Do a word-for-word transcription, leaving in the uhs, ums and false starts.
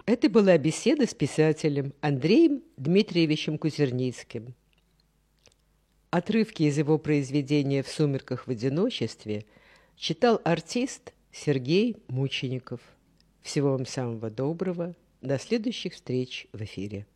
Это была беседа с писателем Андреем Дмитриевичем Кузерницким. Отрывки из его произведения «В сумерках в одиночестве» читал артист Сергей Мучеников. Всего вам самого доброго. До следующих встреч в эфире.